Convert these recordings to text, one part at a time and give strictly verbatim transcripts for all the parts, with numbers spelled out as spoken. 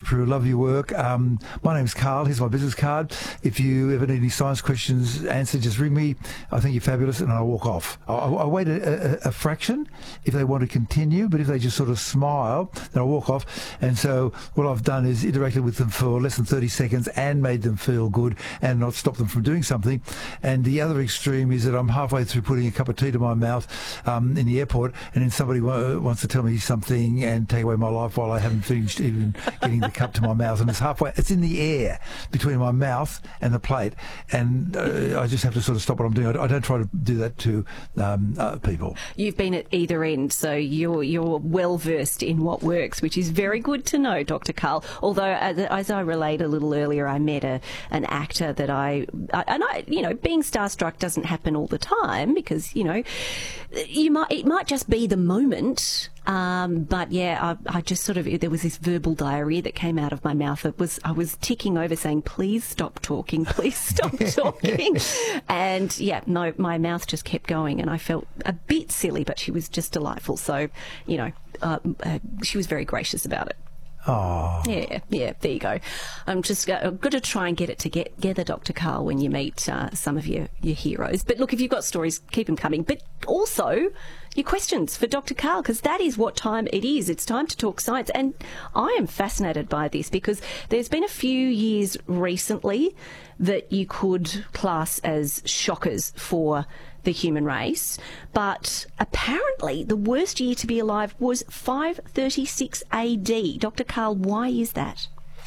Prue. Love your work. Um, my name's Carl. Here's my business card. If you ever need any science questions answered, just ring me. I think you're fabulous, and I'll walk off. I'll, I'll wait a, a, a fraction if they want to continue, but if they just sort of smile, then I'll walk off. And so what I've done is interacted with them for less than thirty seconds and made them feel good and not stop them from doing something. And the other extreme is that I'm halfway through putting a cup of tea to my mouth um, in the airport, and then somebody w- wants to tell me something and take away my life while I haven't finished even getting the cup to my mouth. And it's halfway, it's in the air between my mouth and the plate. And uh, I just have to sort of stop what I'm doing. I, I don't try to do that to um, uh, people. You've been at either end, so you're, you're well versed in what works, which is very good to know, Doctor Carl. Although, as, as I relayed a little earlier, I met a, an actor that I, I, and I, you know, being starstruck doesn't happen all the time because, you know, you might, it might just be the moment. Um, but yeah, I, I just sort of, there was this verbal diarrhea that came out of my mouth. It was, I was ticking over saying, please stop talking, please stop talking. And yeah, no, my mouth just kept going and I felt a bit silly, but she was just delightful. So, you know, uh, uh, she was very gracious about it. Oh. Yeah, yeah, there you go. I'm just uh, going to try and get it together, Doctor Carl, when you meet uh, some of your, your heroes. But look, if you've got stories, keep them coming. But also your questions for Doctor Carl, because that is what time it is. It's time to talk science. And I am fascinated by this because there's been a few years recently that you could class as shockers for the human race, but apparently the worst year to be alive was five thirty-six A D. Doctor Carl, why is that?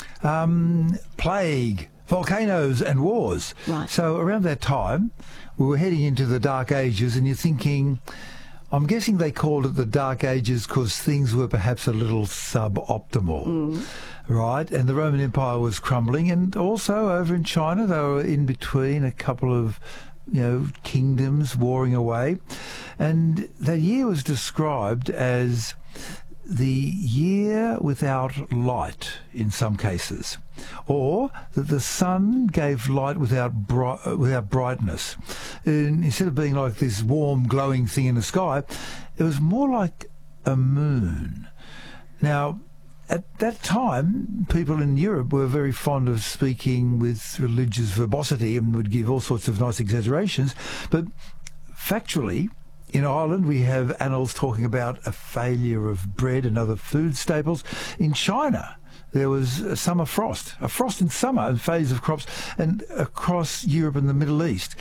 Um, plague, volcanoes and wars. Right. So around that time, we were heading into the Dark Ages, and you're thinking, I'm guessing they called it the Dark Ages because things were perhaps a little suboptimal. Mm. Right, and the Roman Empire was crumbling, and also over in China they were in between a couple of you know, kingdoms warring away. And that year was described as the year without light in some cases, or that the sun gave light without bri- without brightness. And instead of being like this warm, glowing thing in the sky, it was more like a moon. Now, at that time, people in Europe were very fond of speaking with religious verbosity and would give all sorts of nice exaggerations. But factually, in Ireland, we have annals talking about a failure of bread and other food staples. In China, there was a summer frost, a frost in summer and phase of crops, and across Europe and the Middle East.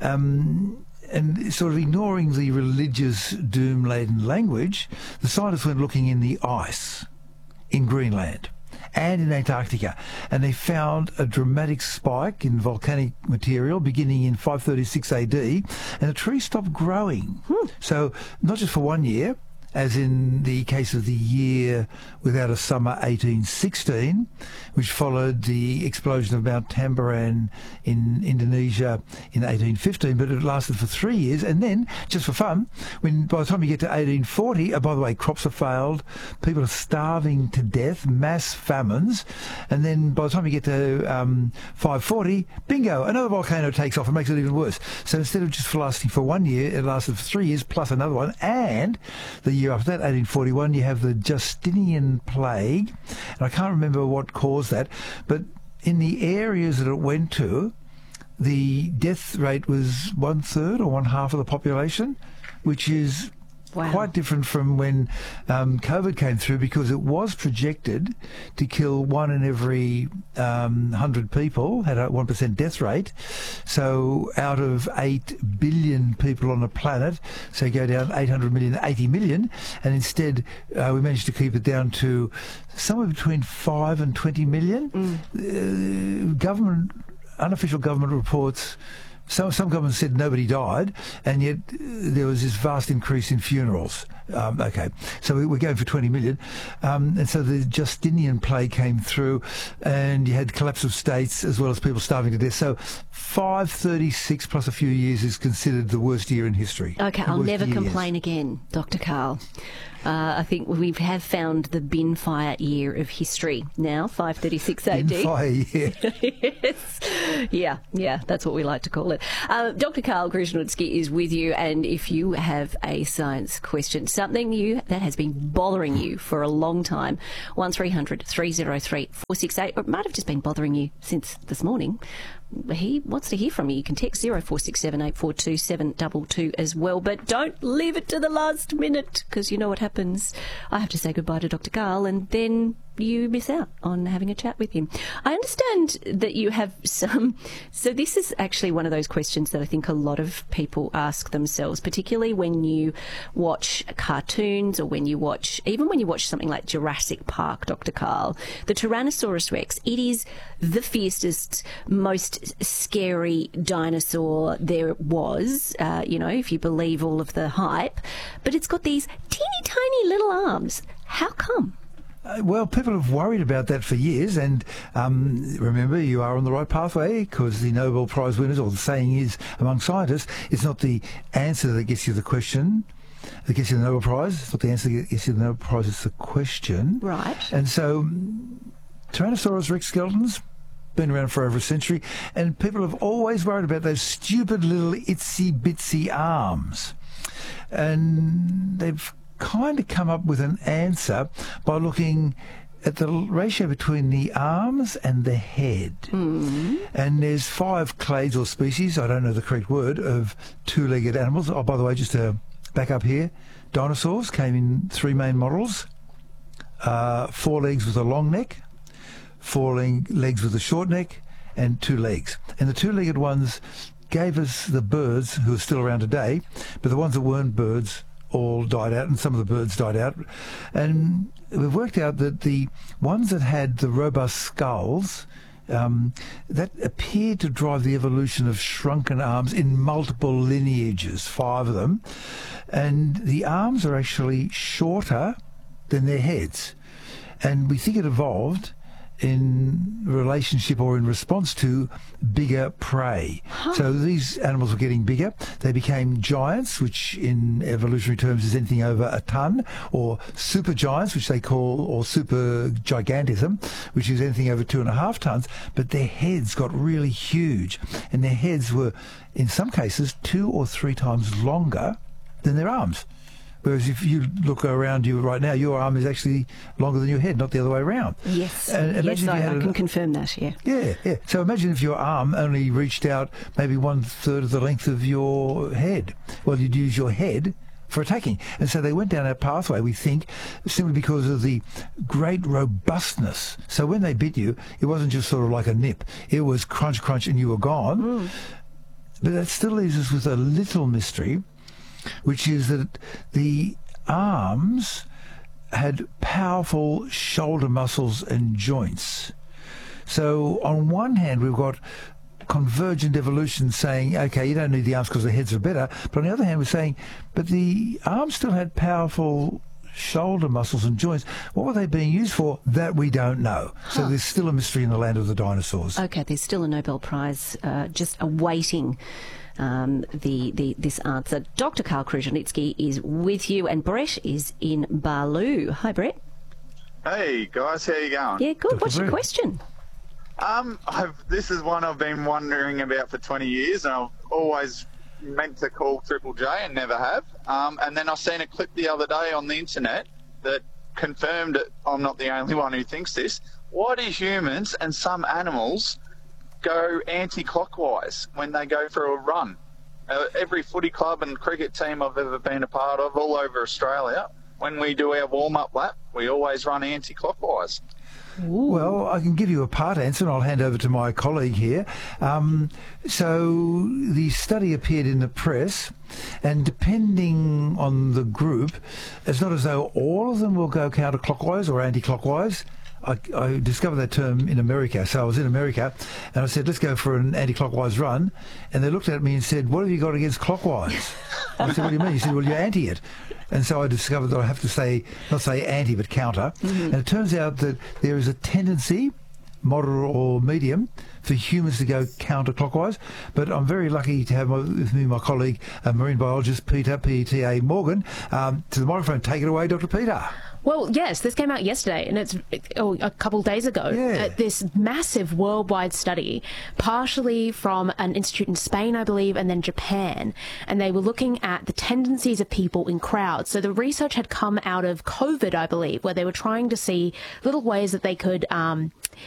Um, and sort of ignoring the religious doom-laden language, the scientists went looking in the ice in Greenland and in Antarctica, and they found a dramatic spike in volcanic material beginning in five thirty-six A D, and the tree stopped growing. Hmm. So not just for one year, as in the case of the year without a summer eighteen sixteen, which followed the explosion of Mount Tamboran in Indonesia in eighteen fifteen, but it lasted for three years. And then, just for fun, when by the time you get to eighteen forty, oh, by the way, crops have failed, people are starving to death, mass famines, and then by the time you get to um, five forty, bingo, another volcano takes off and makes it even worse. So instead of just lasting for one year, it lasted for three years plus another one, and the year after that, eighteen forty-one, you have the Justinian plague, and I can't remember what caused that, but in the areas that it went to, the death rate was one third or one half of the population, which is wow. quite different from when um, COVID came through, because it was projected to kill one in every um, one hundred people, had a one percent death rate. So out of eight billion people on the planet, so you go down eight hundred million, eighty million, and instead uh, we managed to keep it down to somewhere between five and twenty million. Mm. Uh, government, unofficial government reports, Some, some governments said nobody died, and yet uh, there was this vast increase in funerals. Um, okay, so we, we're going for twenty million. Um, and so the Justinian plague came through, and you had collapse of states as well as people starving to death. So five thirty-six plus a few years is considered the worst year in history. Okay, I'll never complain again, Doctor Carl. Uh, I think we have found the bin fire year of history now, five thirty-six A D. Bin fire year. Yes. Yeah, yeah, that's what we like to call it. Uh, Doctor Carl Kruszelnicki is with you, and if you have a science question, something you that has been bothering you for a long time. one three hundred three oh three four six eight, or it might have just been bothering you since this morning. He wants to hear from you. You can text zero four six seven eight four two seven two two as well, but don't leave it to the last minute, because you know what happens. I have to say goodbye to Doctor Karl, and then you miss out on having a chat with him. I understand that you have some... So this is actually one of those questions that I think a lot of people ask themselves, particularly when you watch cartoons or when you watch... Even when you watch something like Jurassic Park, Doctor Karl, the Tyrannosaurus Rex, it is the fiercest, most scary dinosaur there was, uh, you know, if you believe all of the hype. But it's got these teeny tiny little arms. How come? Uh, well, people have worried about that for years, and um, remember, you are on the right pathway, because the Nobel Prize winners, or the saying is among scientists, it's not the answer that gets you the question that gets you the Nobel Prize. It's not the answer that gets you the Nobel Prize, it's the question. Right. And so, Tyrannosaurus Rex skeletons, been around for over a century, and people have always worried about those stupid little itsy-bitsy arms. And they've kind of come up with an answer by looking at the ratio between the arms and the head. Mm-hmm. And there's five clades or species, I don't know the correct word, of two-legged animals. Oh, by the way, just to back up here, dinosaurs came in three main models. Uh, four legs with a long neck, four legs with a short neck, and two legs. And the two-legged ones gave us the birds who are still around today, but the ones that weren't birds all died out, and some of the birds died out. And we've worked out that the ones that had the robust skulls, um, that appeared to drive the evolution of shrunken arms in multiple lineages, five of them. And the arms are actually shorter than their heads. And we think it evolved in relationship or in response to bigger prey. Huh. So these animals were getting bigger. They became giants, which in evolutionary terms is anything over a ton, or super giants, which they call, or super gigantism, which is anything over two and a half tons. But their heads got really huge, and their heads were, in some cases, two or three times longer than their arms. Whereas if you look around you right now, your arm is actually longer than your head, not the other way around. Yes, and yes, I, I can a, confirm that, yeah. Yeah, yeah. So imagine if your arm only reached out maybe one-third of the length of your head. Well, you'd use your head for attacking. And so they went down that pathway, we think, simply because of the great robustness. So when they bit you, it wasn't just sort of like a nip. It was crunch, crunch, and you were gone. Mm. But that still leaves us with a little mystery, which is that the arms had powerful shoulder muscles and joints. So on one hand, we've got convergent evolution saying, okay, you don't need the arms because the heads are better. But on the other hand, we're saying, but the arms still had powerful shoulder muscles and joints. What were they being used for? That we don't know. Huh. So there's still a mystery in the land of the dinosaurs. Okay, there's still a Nobel Prize uh, just awaiting Um, the, the this answer. Doctor Karl Kruszelnicki is with you, and Brett is in Barloo. Hi, Brett. Hey, guys. How you going? Yeah, good. Doctor What's your Brett. question? Um, I've, this is one I've been wondering about for twenty years, and I've always meant to call Triple J and never have. Um, and then I seen a clip the other day on the internet that confirmed that I'm not the only one who thinks this. Why do humans and some animals go anti-clockwise when they go for a run? Uh, every footy club and cricket team I've ever been a part of all over Australia, when we do our warm-up lap, we always run anti-clockwise. Ooh. Well, I can give you a part answer, and I'll hand over to my colleague here. Um, so the study appeared in the press, and depending on the group, it's not as though all of them will go counterclockwise or anti-clockwise. I, I discovered that term in America. So I was in America, and I said, let's go for an anti-clockwise run. And they looked at me and said, what have you got against clockwise? I said, what do you mean? He said, well, you're anti it. And so I discovered that I have to say, not say anti, but counter. Mm-hmm. And it turns out that there is a tendency, moderate or medium, for humans to go counterclockwise. But I'm very lucky to have my, with me my colleague, uh, marine biologist Peter, P E T A Morgan, um, to the microphone. Take it away, Doctor Peter. Well, yes, this came out yesterday, and it's oh, a couple of days ago. Yeah. Uh, this massive worldwide study, partially from an institute in Spain, I believe, and then Japan, and they were looking at the tendencies of people in crowds. So the research had come out of COVID, I believe, where they were trying to see little ways that they could um,